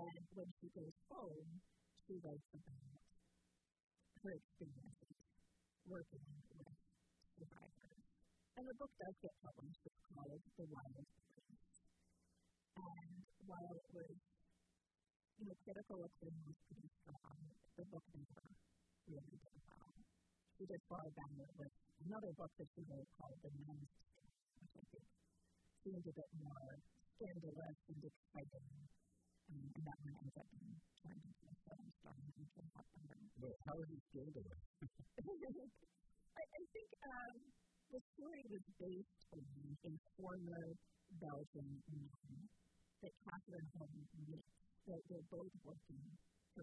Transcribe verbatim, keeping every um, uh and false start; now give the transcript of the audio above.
And when she goes home, she writes about her experiences working with survivors. And the book does get published. It's called The Wild Place. And while it was, you know, critical acclaim was pretty strong, the book never really did well. She did far better with another book that she wrote called The Nuns, which I think seemed a bit more scandalous and exciting. Um, and that one ends up being turned into a film starring Rachel Hepburn. Well, how is it scandalous? I, I think um, the story was based on a former Belgian nun that Catherine Holm meets. They're, they're both working